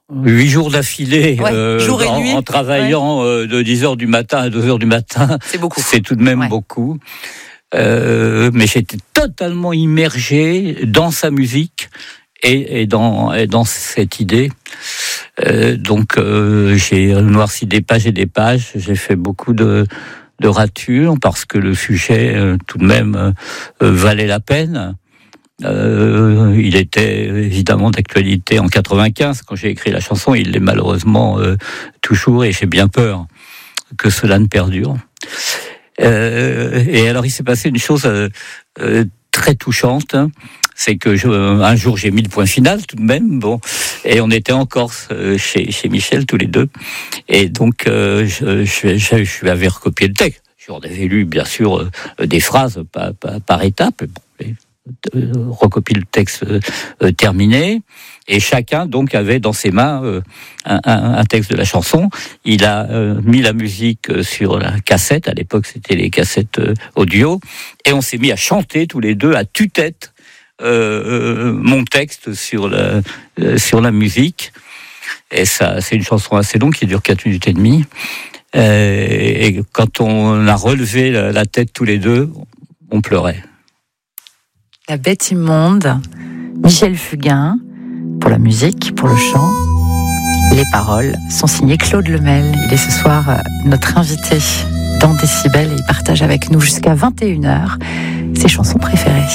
8 jours d'affilée, jour et nuit. en travaillant de 10h du matin à 2h du matin. C'est beaucoup. C'est tout de même beaucoup. Mais j'étais totalement immergé dans sa musique et dans cette idée. Donc j'ai noirci des pages et des pages. J'ai fait beaucoup de ratures parce que le sujet, tout de même, valait la peine. Il était évidemment d'actualité en 95 quand j'ai écrit la chanson. Il l'est malheureusement toujours, et j'ai bien peur que cela ne perdure. Et alors il s'est passé une chose très touchante, hein. C'est que un jour j'ai mis le point final tout de même, et on était en Corse chez Michel tous les deux, et donc je lui avais recopié le texte. J'en avais lu bien sûr des phrases par étapes. Recopie le texte terminé, et chacun donc avait dans ses mains un texte de la chanson. Il a mis la musique sur la cassette, à l'époque c'était les cassettes audio, et on s'est mis à chanter tous les deux à tue-tête mon texte sur la musique. Et ça, c'est une chanson assez longue qui dure 4 minutes et demie, et quand on a relevé la tête tous les deux, on pleurait. La bête immonde, Michel Fugain, pour la musique, pour le chant. Les paroles sont signées Claude Lemel. Il est ce soir notre invité dans Décibel, et il partage avec nous jusqu'à 21h ses chansons préférées.